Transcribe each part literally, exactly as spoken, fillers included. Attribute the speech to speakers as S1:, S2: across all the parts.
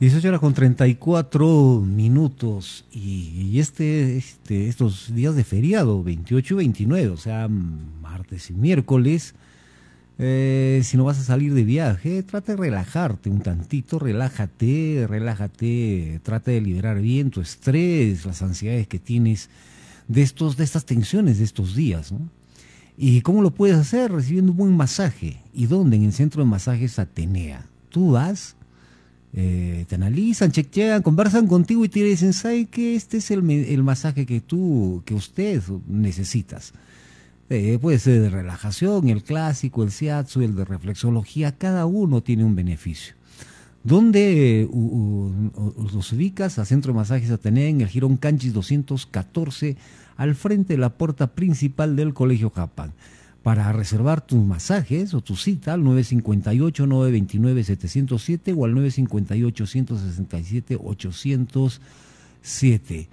S1: dieciocho horas con treinta y cuatro minutos y, y este, este, estos días de feriado, veintiocho y veintinueve, o sea, martes y miércoles, eh, si no vas a salir de viaje, trata de relajarte un tantito, relájate, relájate, trata de liberar bien tu estrés, las ansiedades que tienes de estos, de estas tensiones de estos días, ¿no? ¿Y cómo lo puedes hacer? Recibiendo un buen masaje. ¿Y dónde? En el centro de masajes Atenea. Tú vas, eh, te analizan, chequean, conversan contigo y te dicen, ¿sabe qué? Este es el, me- el masaje que tú, que usted necesitas. Eh, puede ser de relajación, el clásico, el shiatsu, el de reflexología, cada uno tiene un beneficio. ¿Dónde uh, uh, uh, los ubicas? A Centro de Masajes Atenea, en el Jirón Canchis doscientos catorce, al frente de la puerta principal del Colegio Japán. Para reservar tus masajes o tu cita al nueve cinco ocho, nueve dos nueve, siete cero siete o al nueve cinco ocho, uno seis siete, ocho cero siete.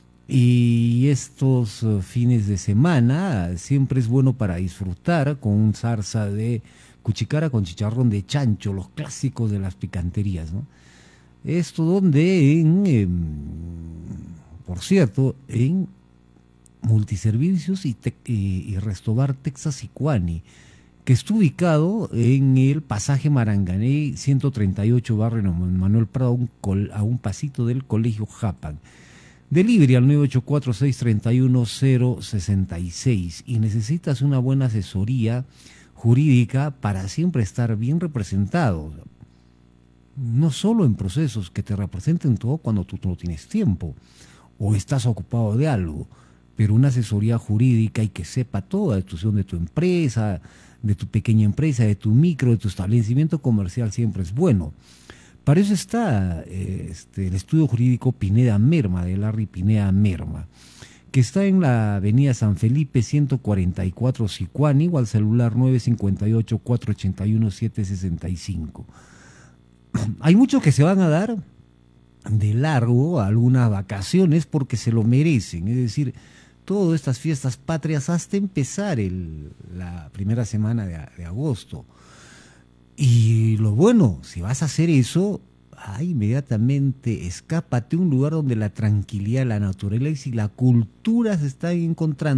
S1: Y estos uh, fines de semana siempre es bueno para disfrutar con un zarza de cuchicara con chicharrón de chancho, los clásicos de las picanterías, ¿no? Esto donde en, em, por cierto, en Multiservicios y, Tec- y, y Restobar Texas Icuani, que está ubicado en el pasaje Marangané ciento treinta y ocho, barrio Manuel Prado, a un, col- a un pasito del Colegio Japan. Delivery al nueve ocho cuatro, seis tres uno, cero seis seis y necesitas una buena asesoría jurídica para siempre estar bien representado. No solo en procesos, que te representen todo cuando tú no tienes tiempo o estás ocupado de algo, pero una asesoría jurídica y que sepa toda la situación de tu empresa, de tu pequeña empresa, de tu micro, de tu establecimiento comercial siempre es bueno. Para eso está eh, este, el estudio jurídico Pineda Merma, de Larry Pineda Merma, que está en la avenida San Felipe ciento cuarenta y cuatro Sicuani, o al celular nueve cinco ocho, cuatro ocho uno, siete seis cinco. Hay muchos que se van a dar de largo algunas vacaciones porque se lo merecen, es decir, todas estas fiestas patrias hasta empezar el, la primera semana de, de agosto. Y lo bueno, si vas a hacer eso, ah, inmediatamente escápate a un lugar donde la tranquilidad, la naturaleza y la cultura se están encontrando.